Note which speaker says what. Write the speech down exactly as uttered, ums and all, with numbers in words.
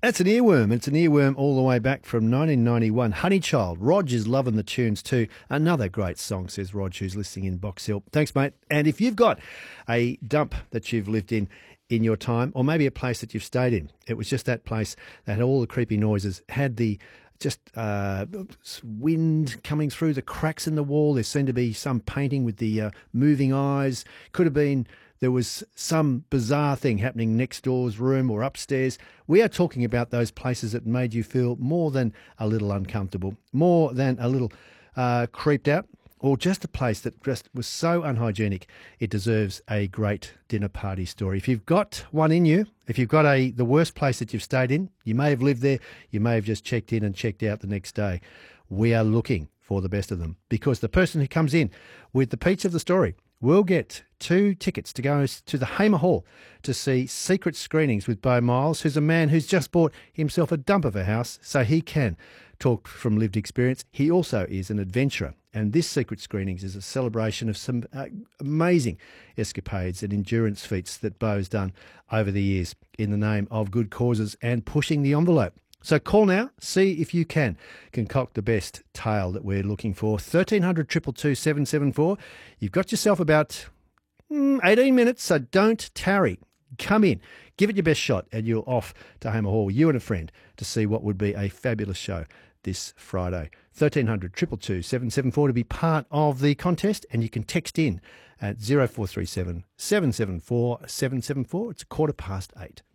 Speaker 1: That's an earworm. It's an earworm all the way back from nineteen ninety-one. Honeychild. Rog is loving the tunes too. Another great song, says Rog, who's listening in Box Hill. Thanks, mate. And if you've got a dump that you've lived in in your time, or maybe a place that you've stayed in, it was just that place that had all the creepy noises, had the just uh, wind coming through the cracks in the wall. There seemed to be some painting with the uh, moving eyes. Could have been there was some bizarre thing happening next door's room or upstairs. We are talking about those places that made you feel more than a little uncomfortable, more than a little uh, creeped out, or just a place that just was so unhygienic it deserves a great dinner party story. If you've got one in you, if you've got a the worst place that you've stayed in, you may have lived there, you may have just checked in and checked out the next day. We are looking for the best of them, because the person who comes in with the peach of the story will get two tickets to go to the Hamer Hall to see Secret Screenings with Beau Miles, who's a man who's just bought himself a dump of a house so he can talk from lived experience. He also is an adventurer, and this Secret Screenings is a celebration of some uh, amazing escapades and endurance feats that Beau's done over the years in the name of good causes and pushing the envelope. So call now, see if you can concoct the best tale that we're looking for. thirteen hundred, two two two, seven seven four. You've got yourself about mm, eighteen minutes, so don't tarry. Come in, give it your best shot, and you're off to Hamer Hall, you and a friend, to see what would be a fabulous show this Friday. thirteen hundred, two two two, seven seven four to be part of the contest, and you can text in at zero four three seven, seven seven four, seven seven four. It's a quarter past eight.